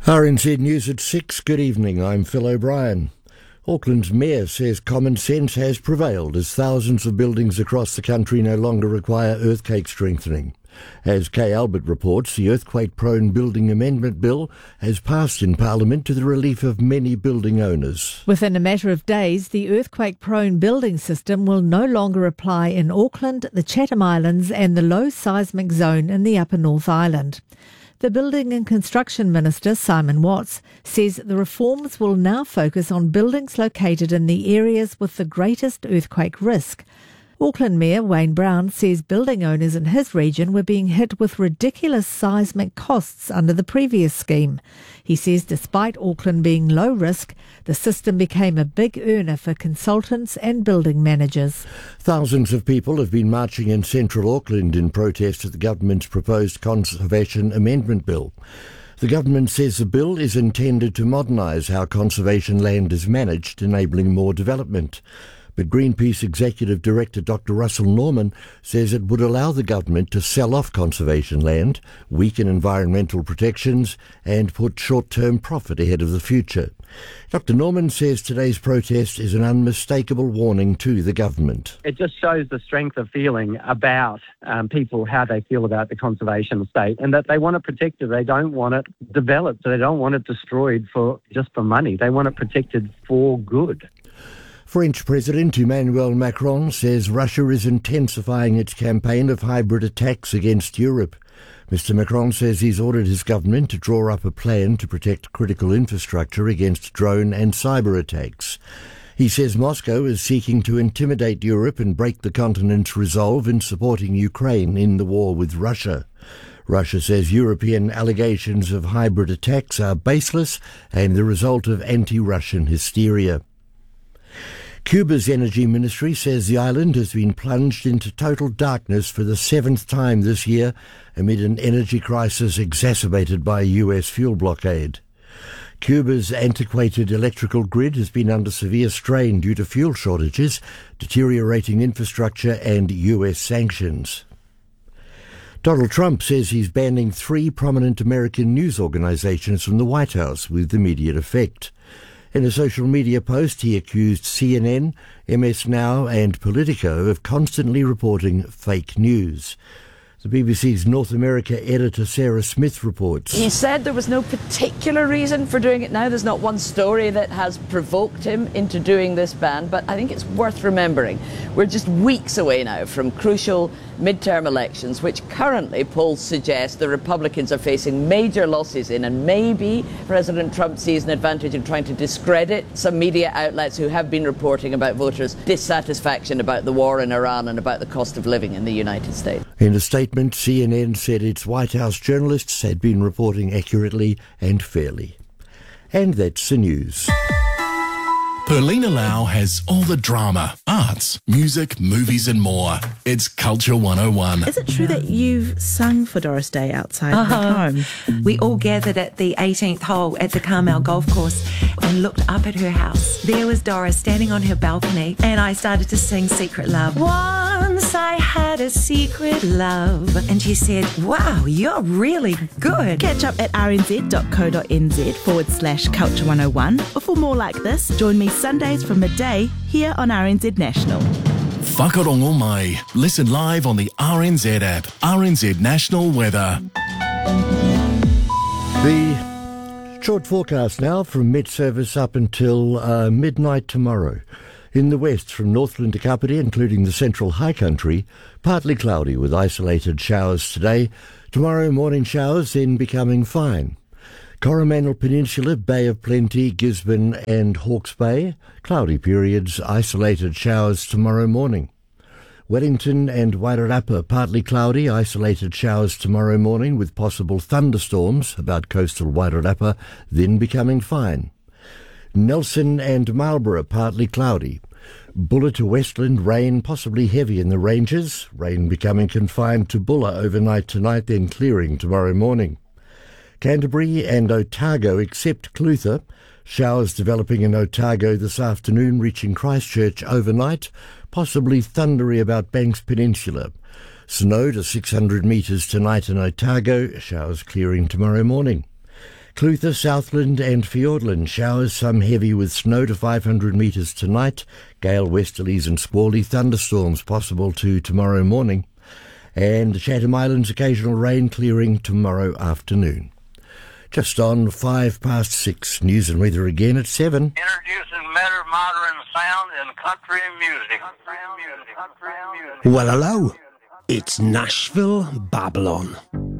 RNZ News at 6. Good evening, I'm Phil O'Brien. Auckland's mayor says common sense has prevailed as thousands of buildings across the country no longer require earthquake strengthening. As Kay Albert reports, the earthquake-prone Building Amendment Bill has passed in Parliament to the relief of many building owners. Within a matter of days, the earthquake-prone building system will no longer apply in Auckland, the Chatham Islands and the low seismic zone in the Upper North Island. The Building and Construction Minister, Simon Watts, says the reforms will now focus on buildings located in the areas with the greatest earthquake risk. Auckland Mayor Wayne Brown says building owners in his region were being hit with ridiculous seismic costs under the previous scheme. He says despite Auckland being low risk, the system became a big earner for consultants and building managers. Thousands of people have been marching in central Auckland in protest at the government's proposed Conservation Amendment Bill. The government says the bill is intended to modernise how conservation land is managed, enabling more development. But Greenpeace Executive Director Dr Russell Norman says it would allow the government to sell off conservation land, weaken environmental protections and put short-term profit ahead of the future. Dr Norman says today's protest is an unmistakable warning to the government. It just shows the strength of feeling about people, how they feel about the conservation state, and that they want to protect it. They don't want it developed. They don't want it destroyed just for money. They want it protected for good. French President Emmanuel Macron says Russia is intensifying its campaign of hybrid attacks against Europe. Mr Macron says he's ordered his government to draw up a plan to protect critical infrastructure against drone and cyber attacks. He says Moscow is seeking to intimidate Europe and break the continent's resolve in supporting Ukraine in the war with Russia. Russia says European allegations of hybrid attacks are baseless and the result of anti-Russian hysteria. Cuba's energy ministry says the island has been plunged into total darkness for the seventh time this year amid an energy crisis exacerbated by a US fuel blockade. Cuba's antiquated electrical grid has been under severe strain due to fuel shortages, deteriorating infrastructure and US sanctions. Donald Trump says he's banning 3 prominent American news organizations from the White House with immediate effect. In a social media post, he accused CNN, MS Now and Politico of constantly reporting fake news. The BBC's North America editor Sarah Smith reports. He said there was no particular reason for doing it now. There's not one story that has provoked him into doing this ban, but I think it's worth remembering. We're just weeks away now from crucial midterm elections, which currently polls suggest the Republicans are facing major losses in, and maybe President Trump sees an advantage in trying to discredit some media outlets who have been reporting about voters' dissatisfaction about the war in Iran and about the cost of living in the United States. In a statement, CNN said its White House journalists had been reporting accurately and fairly. And that's the news. Perlina Lau has all the drama, arts, music, movies and more. It's Culture 101. Is it true that you've sung for Doris Day outside her home? We all gathered at the 18th hole at the Carmel Golf Course and looked up at her house. There was Doris standing on her balcony and I started to sing Secret Love. Once I had a secret love. And she said, wow, you're really good. Catch up at rnz.co.nz/Culture 101. Or for more like this, join me Sundays from midday here on RNZ National. Whakarongo mai. Listen live on the RNZ app. RNZ National Weather. The short forecast now from Met Service up until midnight tomorrow. In the west, from Northland to Kapiti, including the central high country, partly cloudy with isolated showers today. Tomorrow, morning showers, then becoming fine. Coromandel Peninsula, Bay of Plenty, Gisborne and Hawke's Bay, cloudy periods, isolated showers tomorrow morning. Wellington and Wairarapa, partly cloudy, isolated showers tomorrow morning with possible thunderstorms about coastal Wairarapa, then becoming fine. Nelson and Marlborough, partly cloudy. Bulla to Westland, rain possibly heavy in the ranges, rain becoming confined to Bulla overnight tonight, then clearing tomorrow morning. Canterbury and Otago except Clutha, showers developing in Otago this afternoon, reaching Christchurch overnight, possibly thundery about Banks Peninsula. Snow to 600 metres tonight in Otago, showers clearing tomorrow morning. Clutha, Southland and Fiordland showers, some heavy with snow to 500 metres tonight. Gale westerlies and squally, thunderstorms possible to tomorrow morning. And the Chatham Islands, occasional rain clearing tomorrow afternoon. Just on 6:05. News and weather again at 7. Introducing better modern sound and country music. Well, hello. It's Nashville, Babylon.